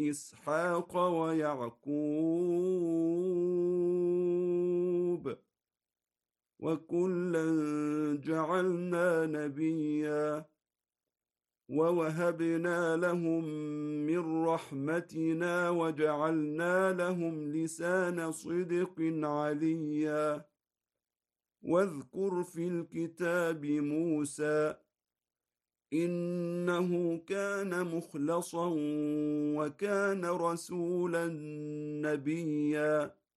وإسحاق ويعقوب، وكلا جعلنا نبيا، ووهبنا لهم من رحمتنا وجعلنا لهم لسان صدق عليا. واذكر في الكتاب موسى، إنه كان مخلصا وكان رسولا نبيا.